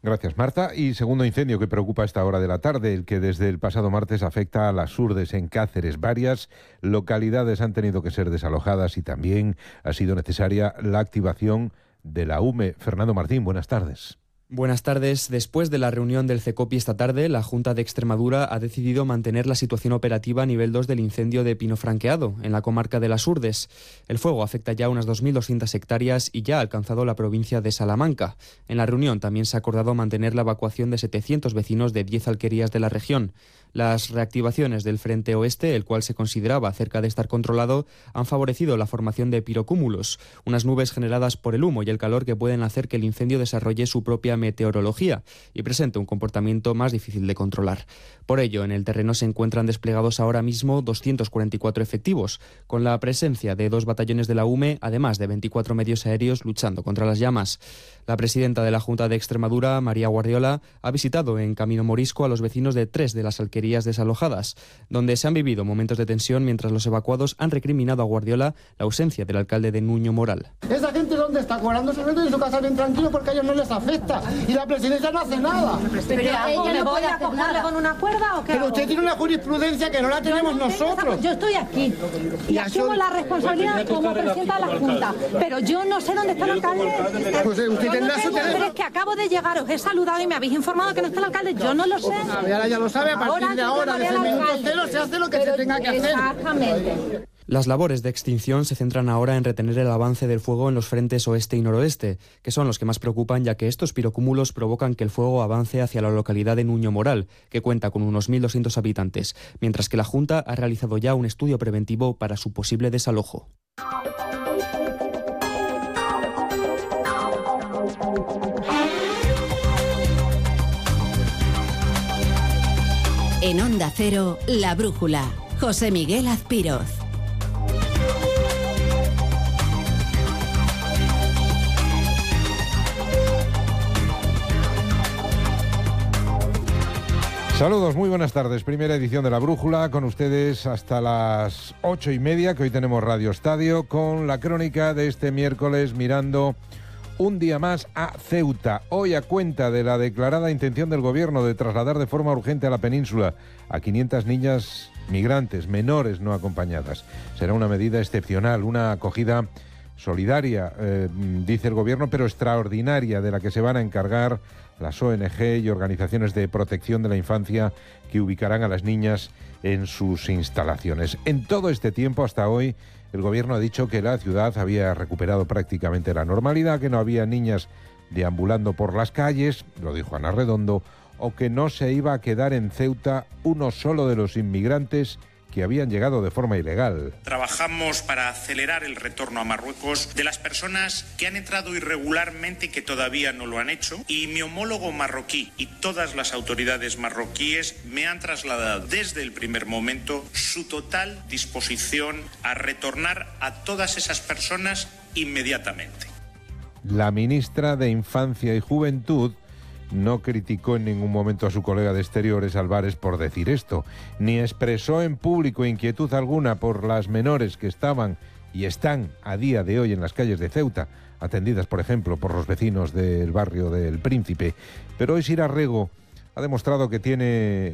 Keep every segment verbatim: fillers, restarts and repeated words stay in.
Gracias, Marta. Y segundo incendio que preocupa a esta hora de la tarde, el que desde el pasado martes afecta a las Urdes en Cáceres. Varias localidades han tenido que ser desalojadas y también ha sido necesaria la activación de la U M E. Fernando Martín, buenas tardes. Buenas tardes. Después de la reunión del CECOPI esta tarde, la Junta de Extremadura ha decidido mantener la situación operativa a nivel dos del incendio de Pino Franqueado, en la comarca de las Urdes. El fuego afecta ya unas dos mil doscientas hectáreas y ya ha alcanzado la provincia de Salamanca. En la reunión también se ha acordado mantener la evacuación de setecientos vecinos de diez alquerías de la región. Las reactivaciones del frente oeste, el cual se consideraba cerca de estar controlado, han favorecido la formación de pirocúmulos, unas nubes generadas por el humo y el calor que pueden hacer que el incendio desarrolle su propia meteorología y presente un comportamiento más difícil de controlar. Por ello, en el terreno se encuentran desplegados ahora mismo doscientos cuarenta y cuatro efectivos, con la presencia de dos batallones de la U M E, además de veinticuatro medios aéreos luchando contra las llamas. La presidenta de la Junta de Extremadura, María Guardiola, ha visitado en Camino Morisco a los vecinos de tres de las alquerías desalojadas, donde se han vivido momentos de tensión mientras los evacuados han recriminado a Guardiola la ausencia del alcalde de Nuño Moral. ¿Esa gente dónde está? Cobrando sueldo en su casa bien tranquilo porque a ellos no les afecta y la presidencia no hace nada. ¿Pero ella no puede acogerle con una cuerda o qué? Pero usted tiene una jurisprudencia que no la tenemos no nosotros. Esa, yo estoy aquí y, y asumo la responsabilidad como presidenta de la Junta, pero yo no sé dónde está el alcalde. Pues usted tendrá su teléfono. Pero es que acabo de llegar, os he saludado y me habéis informado que no está el alcalde. Yo no lo sé. A ver, ahora ya lo sabe, a partir de ahora, desde el minuto cero, se hace lo que se tenga que hacer. Exactamente. Las labores de extinción se centran ahora en retener el avance del fuego en los frentes oeste y noroeste, que son los que más preocupan ya que estos pirocúmulos provocan que el fuego avance hacia la localidad de Nuño Moral, que cuenta con unos mil doscientos habitantes, mientras que la Junta ha realizado ya un estudio preventivo para su posible desalojo. En Onda Cero, La Brújula, José Miguel Azpiroz. Saludos, muy buenas tardes. Primera edición de La Brújula, con ustedes hasta las ocho y media, que hoy tenemos Radio Estadio, con la crónica de este miércoles mirando un día más a Ceuta. Hoy, a cuenta de la declarada intención del gobierno de trasladar de forma urgente a la península a quinientas niñas migrantes, menores no acompañadas. Será una medida excepcional, una acogida solidaria, eh, dice el gobierno, pero extraordinaria, de la que se van a encargar las O N G y organizaciones de protección de la infancia que ubicarán a las niñas en sus instalaciones. En todo este tiempo, hasta hoy, el gobierno ha dicho que la ciudad había recuperado prácticamente la normalidad, que no había niñas deambulando por las calles, lo dijo Ana Redondo, o que no se iba a quedar en Ceuta uno solo de los inmigrantes que habían llegado de forma ilegal. Trabajamos para acelerar el retorno a Marruecos de las personas que han entrado irregularmente y que todavía no lo han hecho, y mi homólogo marroquí y todas las autoridades marroquíes me han trasladado desde el primer momento su total disposición a retornar a todas esas personas inmediatamente. La ministra de Infancia y Juventud no criticó en ningún momento a su colega de Exteriores, Álvarez, por decir esto, ni expresó en público inquietud alguna por las menores que estaban y están a día de hoy en las calles de Ceuta, atendidas, por ejemplo, por los vecinos del barrio del Príncipe. Pero hoy Sira Rego ha demostrado que tiene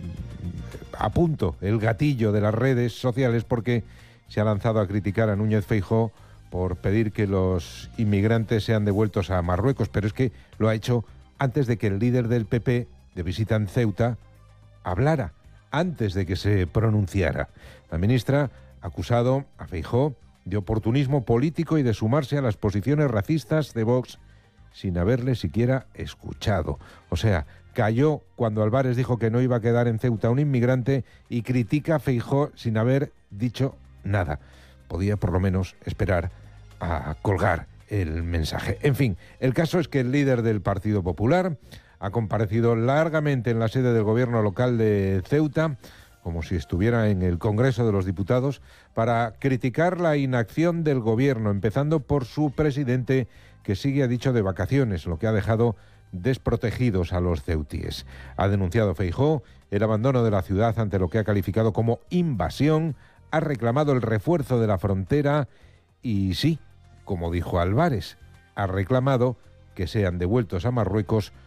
a punto el gatillo de las redes sociales, porque se ha lanzado a criticar a Núñez Feijóo por pedir que los inmigrantes sean devueltos a Marruecos, pero es que lo ha hecho antes de que el líder del P P, de visita en Ceuta, hablara, antes de que se pronunciara. La ministra ha acusado a Feijóo de oportunismo político y de sumarse a las posiciones racistas de Vox sin haberle siquiera escuchado. O sea, cayó cuando Álvarez dijo que no iba a quedar en Ceuta un inmigrante y critica a Feijóo sin haber dicho nada. Podía por lo menos esperar a colgar el mensaje. En fin, el caso es que el líder del Partido Popular ha comparecido largamente en la sede del gobierno local de Ceuta, como si estuviera en el Congreso de los Diputados, para criticar la inacción del gobierno, empezando por su presidente, que sigue, ha dicho, de vacaciones, lo que ha dejado desprotegidos a los ceutíes. Ha denunciado Feijóo el abandono de la ciudad ante lo que ha calificado como invasión, ha reclamado el refuerzo de la frontera y sí, como dijo Álvarez, ha reclamado que sean devueltos a Marruecos